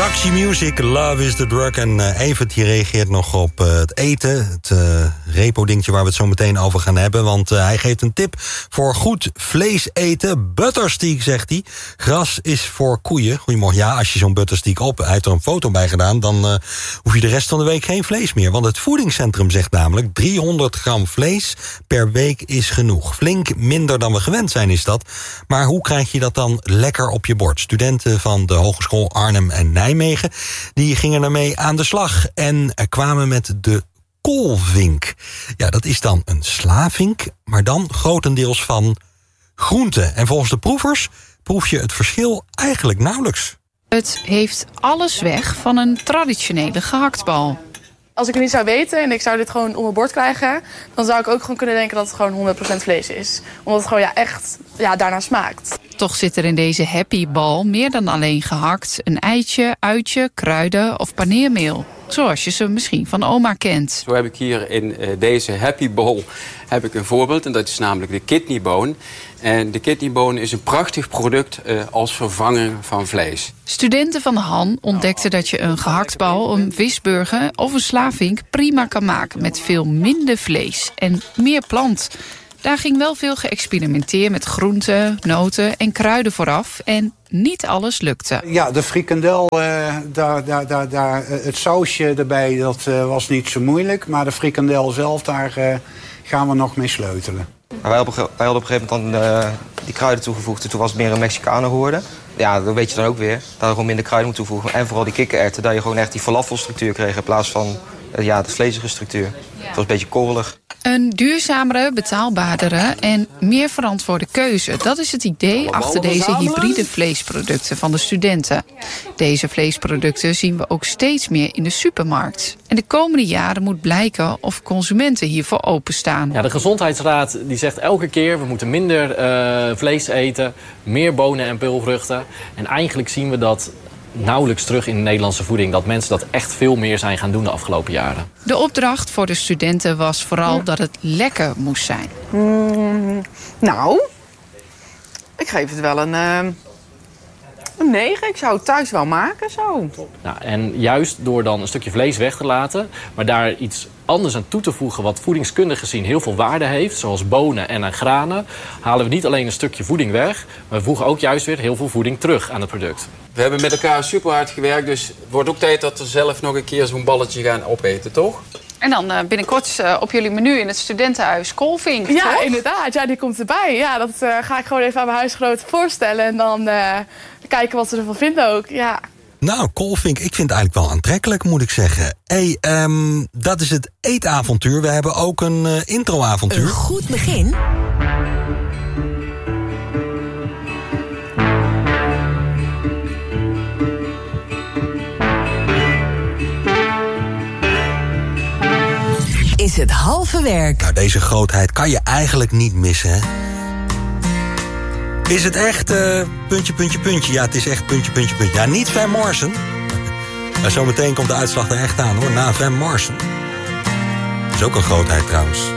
Roxy Music, Love is the Drug. En Evert die reageert nog op het eten. Het repo-dingetje waar we het zo meteen over gaan hebben. Want hij geeft een tip voor goed vlees eten. Buttersteak, zegt hij. Gras is voor koeien. Goedemorgen, ja, als je zo'n buttersteak op... Hij heeft er een foto bij gedaan, dan hoef je de rest van de week geen vlees meer. Want het voedingscentrum zegt namelijk... 300 gram vlees per week is genoeg. Flink minder dan we gewend zijn is dat. Maar hoe krijg je dat dan lekker op je bord? Studenten van de Hogeschool Arnhem en Nijmegen... die gingen ermee aan de slag en kwamen met de koolvink. Ja, dat is dan een slavink, maar dan grotendeels van groenten. En volgens de proevers proef je het verschil eigenlijk nauwelijks. Het heeft alles weg van een traditionele gehaktbal. Als ik het niet zou weten en ik zou dit gewoon op mijn bord krijgen... dan zou ik ook gewoon kunnen denken dat het gewoon 100% vlees is. Omdat het gewoon echt daarna smaakt. Toch zit er in deze happy bal meer dan alleen gehakt... een eitje, uitje, kruiden of paneermeel. Zoals je ze misschien van oma kent. Zo heb ik hier in deze happy bowl heb ik een voorbeeld. En dat is namelijk de kidneyboon. En de kidneyboon is een prachtig product als vervanger van vlees. Studenten van de Han ontdekten dat je een gehaktbal, een visburger of een slavink prima kan maken met veel minder vlees en meer plant. Daar ging wel veel geëxperimenteerd met groenten, noten en kruiden vooraf en niet alles lukte. Ja, de frikandel, het sausje erbij, dat was niet zo moeilijk. Maar de frikandel zelf, daar gaan we nog mee sleutelen. Wij hadden op een gegeven moment dan die kruiden toegevoegd. En toen was het meer een Mexicano geworden. Ja, dat weet je dan ook weer. Dat je gewoon minder kruiden moet toevoegen. En vooral die kikkererwten, dat je gewoon echt die falafelstructuur kreeg... in plaats van de vlezige structuur. Het was een beetje korrelig. Een duurzamere, betaalbaardere en meer verantwoorde keuze. Dat is het idee achter deze hybride vleesproducten van de studenten. Deze vleesproducten zien we ook steeds meer in de supermarkt. En de komende jaren moet blijken of consumenten hiervoor openstaan. Ja, de Gezondheidsraad die zegt elke keer... we moeten minder vlees eten, meer bonen en peulvruchten. En eigenlijk zien we dat nauwelijks terug in de Nederlandse voeding. Dat mensen dat echt veel meer zijn gaan doen de afgelopen jaren. De opdracht voor de studenten was vooral dat het lekker moest zijn. Nou, ik geef het wel een 9. Ik zou het thuis wel maken, zo. Nou, en juist door dan een stukje vlees weg te laten... maar daar iets anders aan toe te voegen... wat voedingskundig gezien heel veel waarde heeft... zoals bonen en granen... halen we niet alleen een stukje voeding weg... maar we voegen ook juist weer heel veel voeding terug aan het product. We hebben met elkaar super hard gewerkt... dus het wordt ook tijd dat we zelf nog een keer zo'n balletje gaan opeten, toch? En dan binnenkort op jullie menu in het studentenhuis koolvink, Ja, toch? inderdaad. Ja, die komt erbij. Ja, dat ga ik gewoon even aan mijn huisgenoten voorstellen. En dan kijken wat ze ervan vinden ook. Ja. Nou, koolvink, ik vind het eigenlijk wel aantrekkelijk, moet ik zeggen. Hey, dat is het eetavontuur. We hebben ook een introavontuur. Een goed begin is het halve werk. Nou, deze grootheid kan je eigenlijk niet missen, hè? Is het echt puntje, puntje, puntje? Ja, het is echt puntje, puntje, puntje. Ja, niet Van Morrison. Maar zometeen komt de uitslag er echt aan, hoor. Na Van Morrison. Dat is ook een grootheid, trouwens.